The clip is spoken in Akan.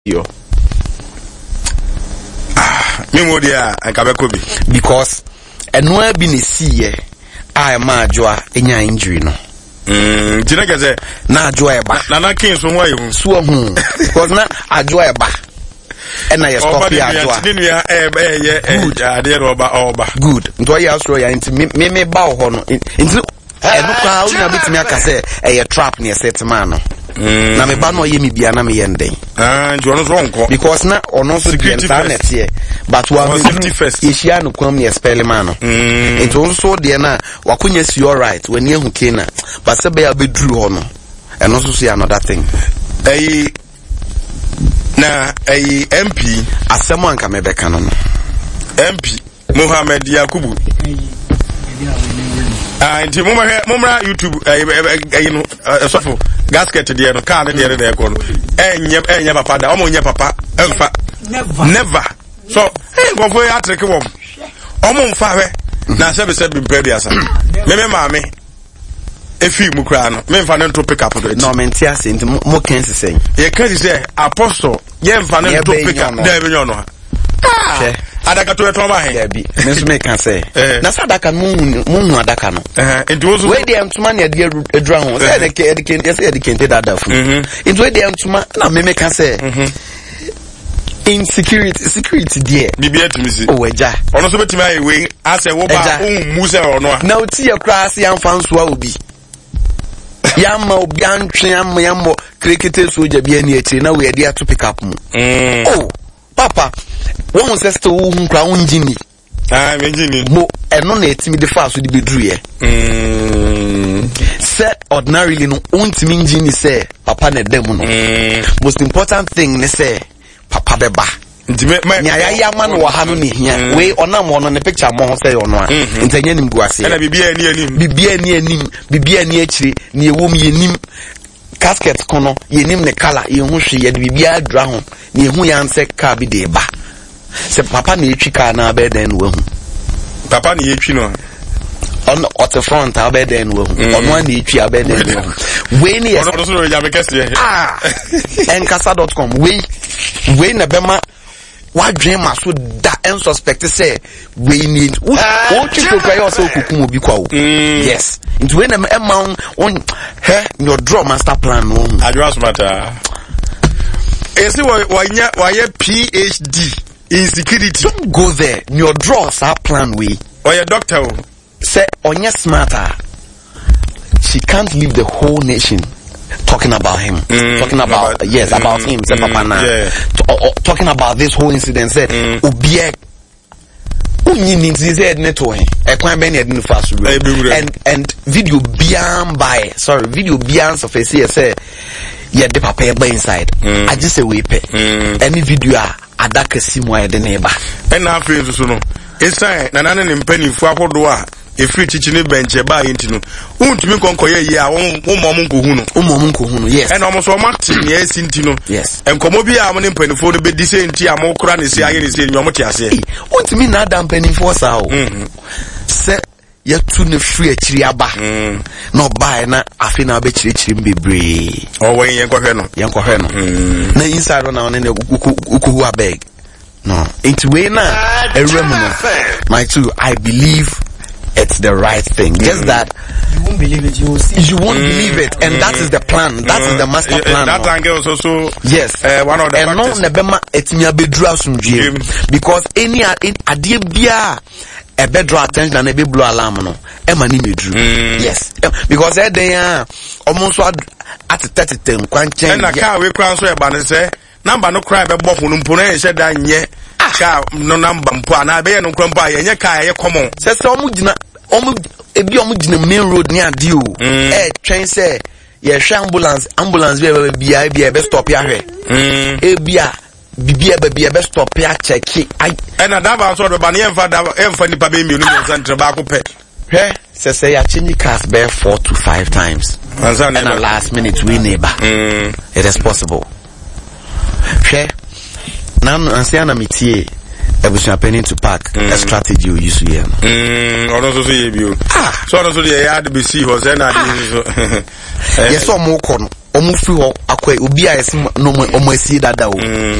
yo. Me modia ankabekobi because enwa bi ne siye I ma adwoa enya injury no. Tina keze na adwoa eba. Na kin so ho ayu. So hu because na adwoa eba. Ena ye stop ya adwoa. Ninu ya ye ade oba. Good. Nto ya so ya nti me ba ho no. Nti eno kwa una bitimi aka say e trap ne set man no. Na me ba no ye me bia na me ye ndeng. Nti ono so onko because na ono so bi internet here but we are first yeshia no kwam ne spell man no. Nti ono so de na wakonya si all right when ye hu kena but se be abedru ho no. Eno so so another thing. Na MP asemo anka me beka no. MP Mohammed Yakubu nti mumra YouTube no sofo gasket de no car de na ekọ no enye papa da omo nye papa emfa never so go for ya trek wom omo mfa hwe na se be previous me maame efi mu kra no me mfa no pick up no menti ase nti mo ken se ye kan se apostle ye mfa no pick up da be nyo no adaka to eto ba he ya bi me so me kan say na sadaka mu adaka no enti wo so we dey antuma na de edura ho say de kente dada fu enti we dey antuma na me kan say security there bibia timisi o weja ono so betimi ayi we ase wo ba mu se ono a na oti ye kra ase amfa nso a obi yamma obi antwe yammo krekete soja bia ni echi na we dey to pick up mu oh papa won se sto hu nkra unjini enjini mo eno na etimi de fa so de bedru ye se ordinarily no untimi engine say papa na dem no most important thing ne say papa beba nya ya man wo ha no ne hia we onam ono ne picture mo say ono a ntanya nim guase na bibia ni anim bibia ni akire ne ewom yenim casket kono yenim ne color ye hu hwe ye de bibia adra ho ne hu ya nse ka bi de ba se papa na etwi ka na be den wo hu papa na etwi no on at the front abe den wo hu ono na etwi abe den wo hu we ni ono so ya be kese enkasa.com we na be ma wadwen ma so da en suspect say we need o chiko kwa yo so okukum obi kwa o yes into we na emma on your draw master plan no adwa smata esi why PhD in security don't go there your draws are plan we or your doctor say onye smarter she can't leave the whole nation talking about him talking about about him say papa na talking about this whole incident say obie unyi said neto he ekwan be na de fast and video bian by video bian surface say yeah the papa be inside I just say we pay any video adaka simu ya de neba and na afi so no esai na nane ne mpanifu akodo a efiri chichi ne benche ba yinti no untumi konkoye yi a womom nkohu no yes and almost martin ne esinti no yes enkomo bi a mo ne mpanifu no be di se nti a mo kura ne se aye ne se nyomo te ase untumi na adam mpanifu sa o se ya tu ne free akiri aba no buy na afi na be chiri mbebre o wen yenkwohwe no na inside na one ne ukuhu abeg no it we na no my two I believe it's the right thing just that you won't believe it, you will see you won't believe it and that is the plan that is the master plan that angle is also yes one of the and no nebema etimi abedru asumdue because any ade bia ebe draw attention and ebe blow alarm no e ma ni medru yes because e den almost at 30 kwanchen na car we kran so e ba ne se number no cry be bofo no mpo na e she da nye car no number mpo na be ye no kran pa ye nye car ye common se omugina omugina main road ni ade o twen se ye hwe ambulance bia be stop ya hwe bia bibia be stop ya check and that ba so ba na emfa ni pa be mi no centre ba ko pe say ya change cars be 4 to 5 times and at last minute we neighbor it is possible nan ansiana mitie ebusia penny to park a strategy you use here ono so ye bio so ono so ye ya de be see ho say na so yes o mo ko no omu free ho akwa obi a yesi no omu asi dada o